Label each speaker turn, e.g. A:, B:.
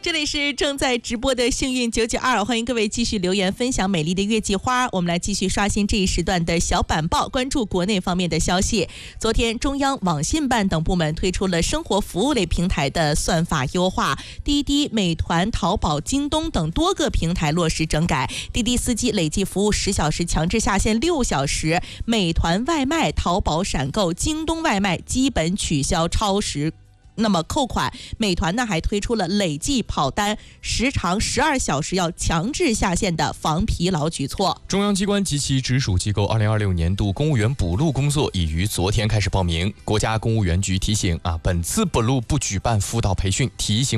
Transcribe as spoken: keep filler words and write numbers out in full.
A: 这里是正在直播的幸运九九二，欢迎各位继续留言分享美丽的月季花。我们来继续刷新这一时段的小板报，关注国内方面的消息。昨天，中央网信办等部门推出了生活服务类平台的算法优化，滴滴、美团、淘宝、京东等多个平台落实整改，滴滴司机累计服务十小时强制下线六小时，美团外卖、淘宝闪购、京东外卖基本取消超时那么扣款。美团呢还推出了累计跑单时长十二小时要强制下线的防疲劳举措。
B: 中央机关及其直属机构二零二六年度公务员补录工作已于昨天开始报名。国家公务员局提醒啊，本次补录不举办辅导培训，提醒